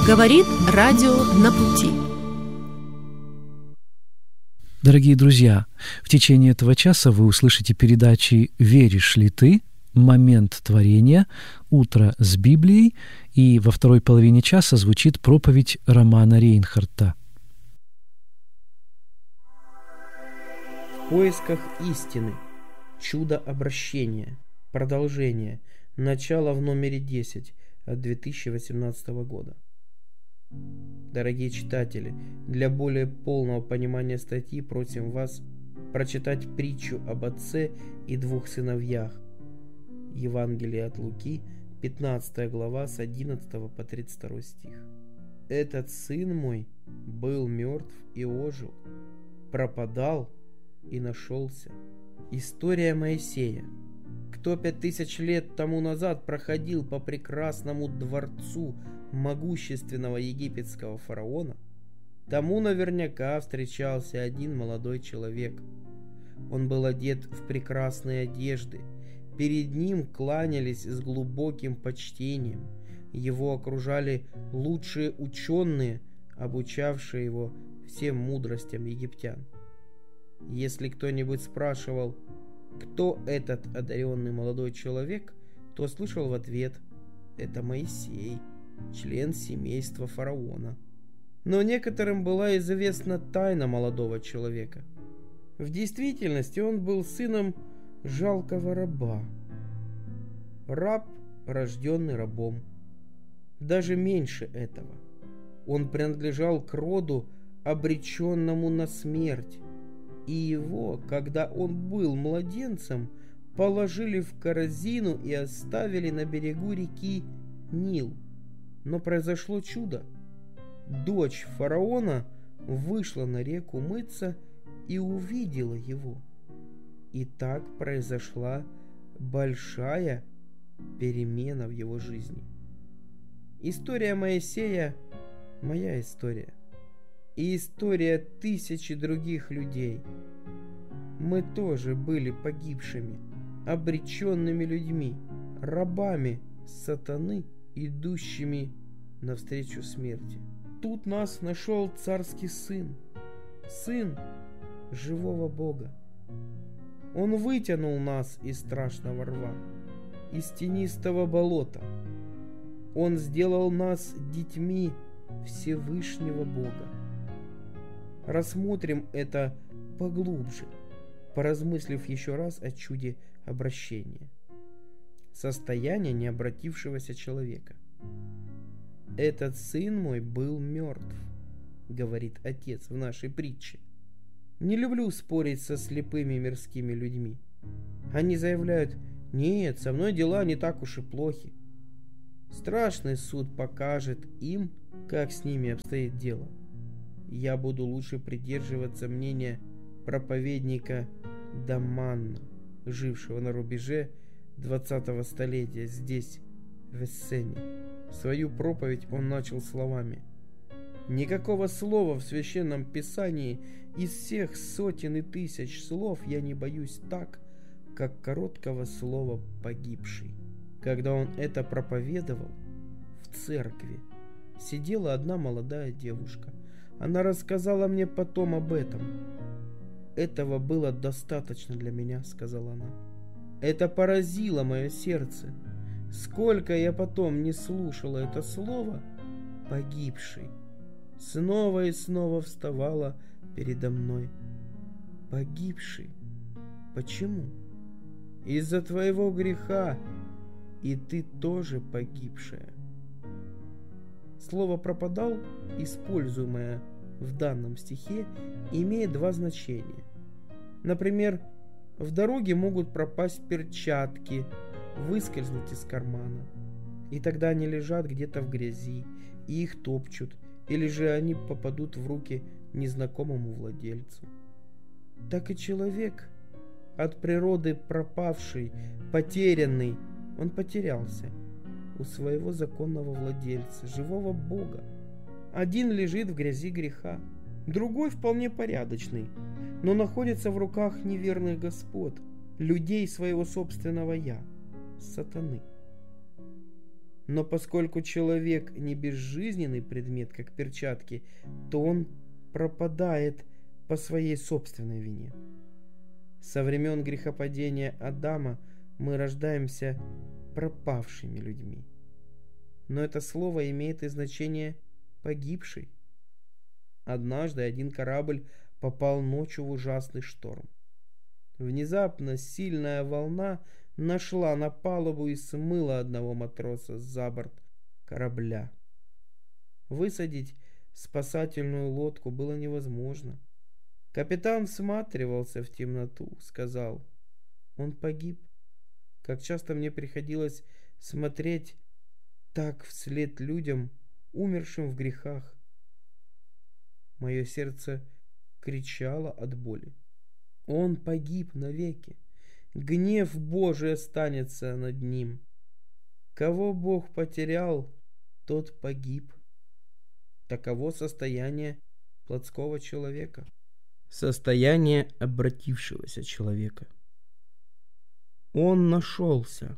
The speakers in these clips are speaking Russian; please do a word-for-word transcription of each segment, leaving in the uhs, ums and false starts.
Говорит радио «На пути». Дорогие друзья, в течение этого часа вы услышите передачи «Веришь ли ты?», «Момент творения», «Утро с Библией», и во второй половине часа звучит проповедь Романа Рейнхарта. В поисках истины. Чудо обращения. Продолжение. Начало в номере десять от две тысячи восемнадцатого года. Дорогие читатели, для более полного понимания статьи просим вас прочитать притчу об отце и двух сыновьях. Евангелие от Луки, пятнадцатая глава, с одиннадцатого по тридцать второй стих. «Этот сын мой был мертв и ожил, пропадал и нашелся». История Моисея. Кто пять тысяч лет тому назад проходил по прекрасному дворцу могущественного египетского фараона, тому наверняка встречался один молодой человек. Он был одет в прекрасные одежды, перед ним кланялись с глубоким почтением, его окружали лучшие ученые, обучавшие его всем мудростям египтян. Если кто-нибудь спрашивал, кто этот одаренный молодой человек, то слышал в ответ: это Моисей, член семейства фараона. Но некоторым была известна тайна молодого человека. В действительности он был сыном жалкого раба. Раб, рожденный рабом. Даже меньше этого. Он принадлежал к роду, обреченному на смерть. И его, когда он был младенцем, положили в корзину и оставили на берегу реки Нил. Но произошло чудо. Дочь фараона вышла на реку мыться и увидела его. И так произошла большая перемена в его жизни. История Моисея – моя история. И история тысячи других людей. Мы тоже были погибшими, обреченными людьми, рабами сатаны, идущими навстречу смерти. Тут нас нашел царский сын, сын живого Бога. Он вытянул нас из страшного рва, из тенистого болота. Он сделал нас детьми Всевышнего Бога. Рассмотрим это поглубже, поразмыслив еще раз о чуде обращения. Состояние необратившегося человека. «Этот сын мой был мертв», — говорит отец в нашей притче. Не люблю спорить со слепыми мирскими людьми. Они заявляют: «Нет, со мной дела не так уж и плохи». Страшный суд покажет им, как с ними обстоит дело. Я буду лучше придерживаться мнения проповедника Даманна, жившего на рубеже двадцатого столетия здесь, в Эссене. Свою проповедь он начал словами: «Никакого слова в Священном Писании из всех сотен и тысяч слов я не боюсь так, как короткого слова «погибший». Когда он это проповедовал, в церкви сидела одна молодая девушка. Она рассказала мне потом об этом. «Этого было достаточно для меня», — сказала она. «Это поразило мое сердце. Сколько я потом не слушала это слово «погибший», снова и снова вставала передо мной. Погибший. Почему? Из-за твоего греха, и ты тоже погибшая». Слово «пропадал», используемое в данном стихе, имеет два значения. Например, в дороге могут пропасть перчатки, выскользнуть из кармана. И тогда они лежат где-то в грязи, и их топчут, или же они попадут в руки незнакомому владельцу. Так и человек, от природы пропавший, потерянный, он потерялся у своего законного владельца, живого Бога. Один лежит в грязи греха, другой вполне порядочный, но находится в руках неверных господ, людей своего собственного «я», сатаны. Но поскольку человек не безжизненный предмет, как перчатки, то он пропадает по своей собственной вине. Со времен грехопадения Адама мы рождаемся пропавшими людьми. Но это слово имеет и значение «погибший». Однажды один корабль попал ночью в ужасный шторм. Внезапно сильная волна нашла на палубу и смыла одного матроса за борт корабля. Высадить спасательную лодку было невозможно. Капитан всматривался в темноту, сказал: «Он погиб». Как часто мне приходилось смотреть так вслед людям, умершим в грехах. Мое сердце кричало от боли. Он погиб навеки. Гнев Божий останется над ним. Кого Бог потерял, тот погиб. Таково состояние плотского человека. Состояние обратившегося человека. Он нашелся.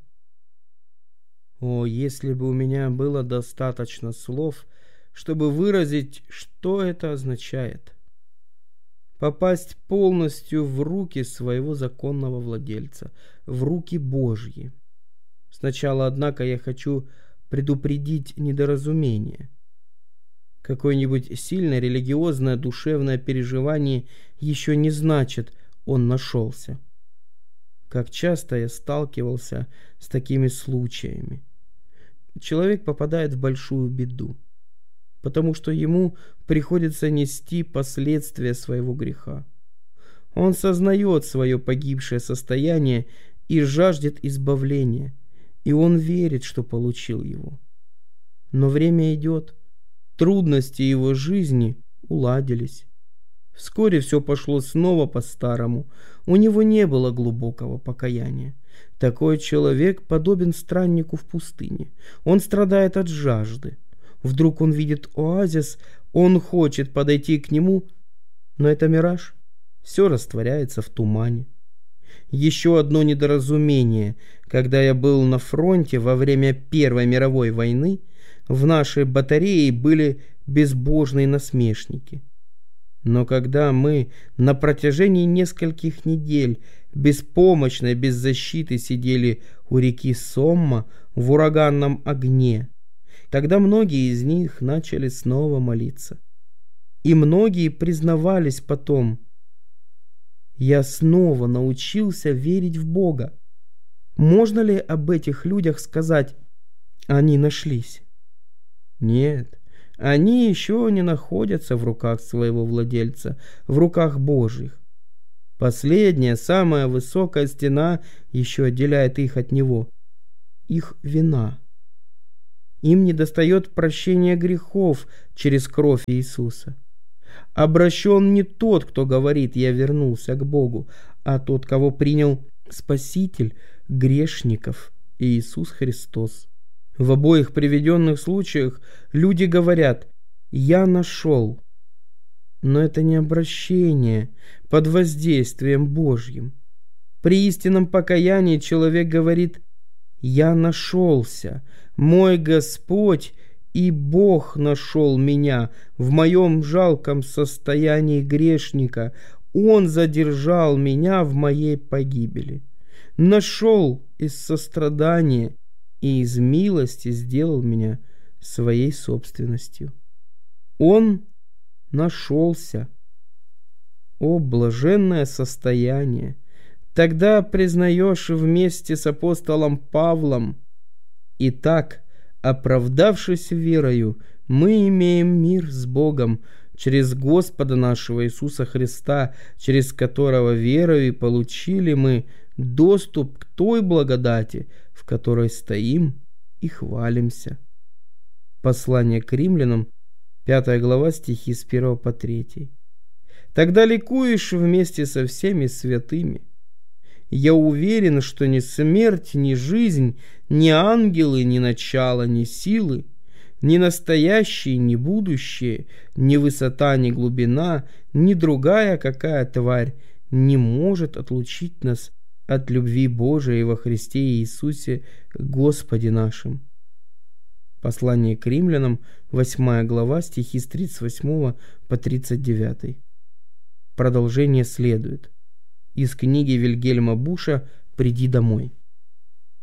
О, если бы у меня было достаточно слов, чтобы выразить, что это означает. Попасть полностью в руки своего законного владельца, в руки Божьи. Сначала, однако, я хочу предупредить недоразумение. Какое-нибудь сильное религиозное душевное переживание еще не значит «он нашелся». Как часто я сталкивался с такими случаями. Человек попадает в большую беду, потому что ему приходится нести последствия своего греха. Он сознает свое погибшее состояние и жаждет избавления, и он верит, что получил его. Но время идет, трудности его жизни уладились. Вскоре все пошло снова по-старому, у него не было глубокого покаяния. Такой человек подобен страннику в пустыне, он страдает от жажды. Вдруг он видит оазис, он хочет подойти к нему, но это мираж, все растворяется в тумане. Еще одно недоразумение. Когда я был на фронте во время Первой мировой войны, в нашей батарее были безбожные насмешники. Но когда мы на протяжении нескольких недель беспомощно, без защиты сидели у реки Сомма в ураганном огне, тогда многие из них начали снова молиться. И многие признавались потом: «Я снова научился верить в Бога». Можно ли об этих людях сказать: они нашлись? Нет, они еще не находятся в руках своего владельца, в руках Божьих. Последняя, самая высокая стена еще отделяет их от него. Их вина. Им недостает прощения грехов через кровь Иисуса. Обращен не тот, кто говорит «я вернулся к Богу», а тот, кого принял Спаситель грешников Иисус Христос. В обоих приведенных случаях люди говорят «я нашел». Но это не обращение под воздействием Божьим. При истинном покаянии человек говорит: «Я нашелся, мой Господь и Бог нашел меня в моем жалком состоянии грешника. Он задержал меня в моей погибели. Нашел из сострадания и из милости сделал меня своей собственностью». Он нашелся. О, блаженное состояние! Тогда признаешь вместе с апостолом Павлом: «Итак, оправдавшись верою, мы имеем мир с Богом через Господа нашего Иисуса Христа, через которого верою и получили мы доступ к той благодати, в которой стоим и хвалимся». Послание к римлянам, пятая глава, стихи с первого по третий. Тогда ликуешь вместе со всеми святыми. Я уверен, что ни смерть, ни жизнь, ни ангелы, ни начало, ни силы, ни настоящее, ни будущее, ни высота, ни глубина, ни другая какая тварь не может отлучить нас от любви Божией во Христе Иисусе Господе нашим. Послание к римлянам, восьмая глава, стихи с тридцать восьмого по тридцать девятый. Продолжение следует. Из книги Вильгельма Буша «Приди домой».